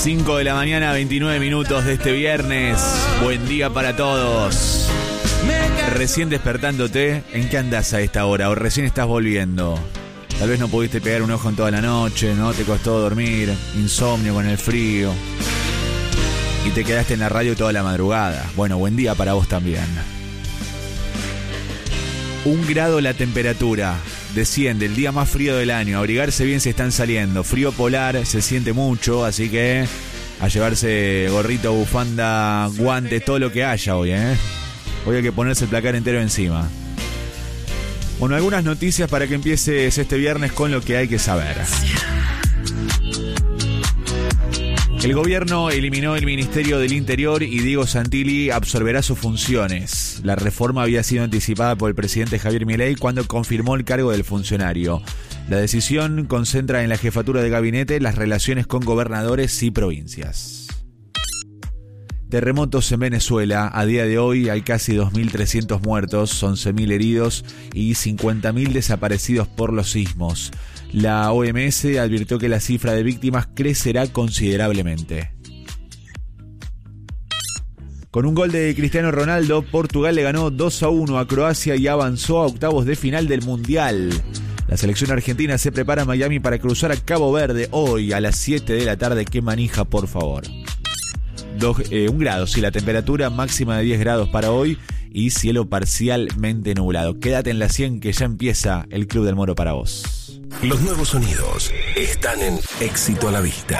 5 de la mañana, 29 minutos de este viernes. Buen día para todos. Recién despertándote, ¿en qué andás a esta hora? ¿O recién estás volviendo? Tal vez no pudiste pegar un ojo en toda la noche, ¿no? Te costó dormir, insomnio con el frío. Y te quedaste en la radio toda la madrugada. Bueno, buen día para vos también. 1 grado la temperatura. Desciende, el día más frío del año. Abrigarse bien si están saliendo. Frío polar, se siente mucho, así que a llevarse gorrito, bufanda, guantes, todo lo que haya hoy, ¿eh? Hoy hay que ponerse el placar entero encima. Bueno, algunas noticias para que empieces este viernes con lo que hay que saber. El gobierno eliminó el Ministerio del Interior y Diego Santilli absorberá sus funciones. La reforma había sido anticipada por el presidente Javier Milei cuando confirmó el cargo del funcionario. La decisión concentra en la jefatura de gabinete las relaciones con gobernadores y provincias. Terremotos en Venezuela. A día de hoy hay casi 2.300 muertos, 11.000 heridos y 50.000 desaparecidos por los sismos. La OMS advirtió que la cifra de víctimas crecerá considerablemente. Con un gol de Cristiano Ronaldo, Portugal le ganó 2-1 a Croacia y avanzó a octavos de final del Mundial. La selección argentina se prepara a Miami para cruzar a Cabo Verde hoy a las 7 de la tarde. ¡Qué manija, por favor! 1 grado, sí, la temperatura máxima de 10 grados para hoy y cielo parcialmente nublado. Quédate en la 100 que ya empieza el Club del Moro para vos. Los nuevos sonidos están en Éxito a la Vista.